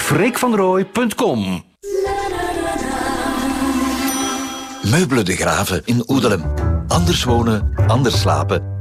freekvanrooij.com. Meubelen de Graven in Oedelem. Anders wonen, anders slapen.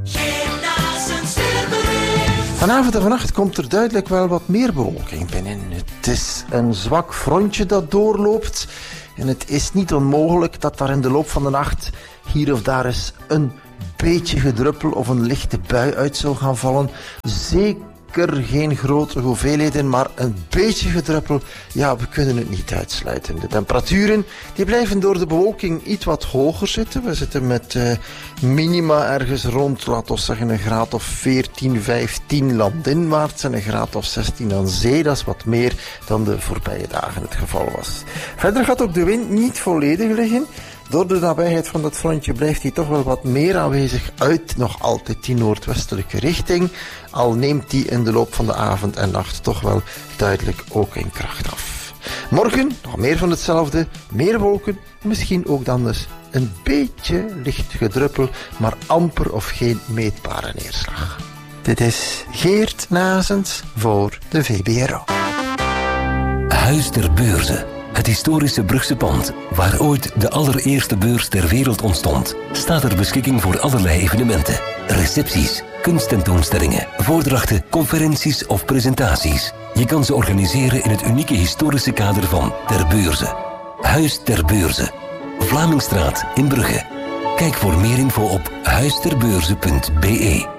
Vanavond en vannacht komt er duidelijk wel wat meer bewolking binnen. Het is een zwak frontje dat doorloopt. En het is niet onmogelijk dat daar in de loop van de nacht hier of daar eens een beetje gedruppel of een lichte bui uit zou gaan vallen. Zeker geen grote hoeveelheden, maar een beetje gedruppel. Ja, we kunnen het niet uitsluiten. De temperaturen die blijven door de bewolking iets wat hoger zitten. We zitten met minima ergens rond, laten we zeggen, een graad of 14, 15 landinwaarts en een graad of 16 aan zee. Dat is wat meer dan de voorbije dagen het geval was. Verder gaat ook de wind niet volledig liggen. Door de nabijheid van dat frontje blijft hij toch wel wat meer aanwezig uit nog altijd die noordwestelijke richting. Al neemt die in de loop van de avond en nacht toch wel duidelijk ook in kracht af. Morgen nog meer van hetzelfde, meer wolken en misschien ook dan dus een beetje licht gedruppel, maar amper of geen meetbare neerslag. Dit is Geert Nazens voor de VBRO. Huis ter Beurze. Het historische Brugse pand, waar ooit de allereerste beurs ter wereld ontstond, staat ter beschikking voor allerlei evenementen. Recepties, kunsttentoonstellingen, voordrachten, conferenties of presentaties. Je kan ze organiseren in het unieke historische kader van Ter Beurze. Huis ter Beurze. Vlamingstraat in Brugge. Kijk voor meer info op huisterbeurze.be.